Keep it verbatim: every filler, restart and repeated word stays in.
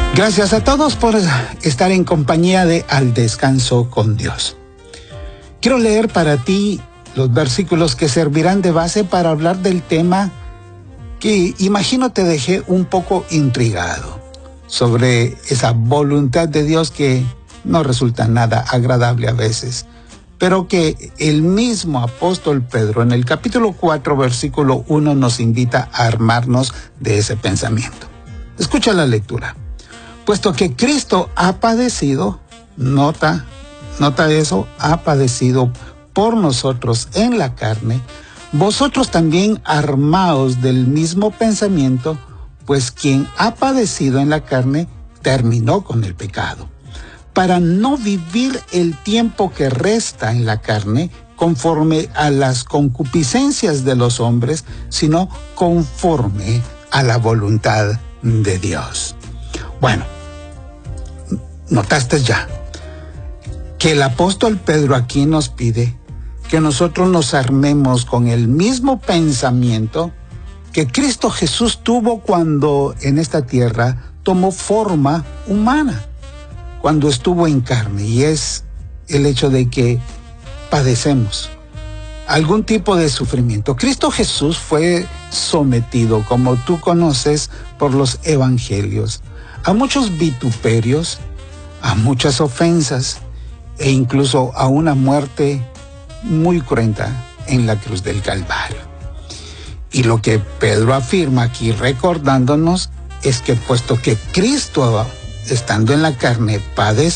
Gracias a todos por estar en compañía de Al Descanso con Dios. Quiero leer para ti los versículos que servirán de base para hablar del tema que imagino te dejé un poco intrigado sobre esa voluntad de Dios que no resulta nada agradable a veces, pero que el mismo apóstol Pedro en el capítulo cuatro, versículo uno nos invita a armarnos de ese pensamiento. Escucha la lectura. Puesto que Cristo ha padecido, nota, nota eso, ha padecido por nosotros en la carne, vosotros también armaos del mismo pensamiento, pues quien ha padecido en la carne terminó con el pecado, para no vivir el tiempo que resta en la carne conforme a las concupiscencias de los hombres, sino conforme a la voluntad de Dios. Bueno, notaste ya que el apóstol Pedro aquí nos pide que nosotros nos armemos con el mismo pensamiento que Cristo Jesús tuvo cuando en esta tierra tomó forma humana, cuando estuvo en carne, y es el hecho de que padecemos algún tipo de sufrimiento. Cristo Jesús fue sometido, como tú conoces por los evangelios, a muchos vituperios, a muchas ofensas e incluso a una muerte muy cruenta en la cruz del Calvario. Y lo que Pedro afirma aquí recordándonos es que puesto que Cristo, estando en la carne, padeció,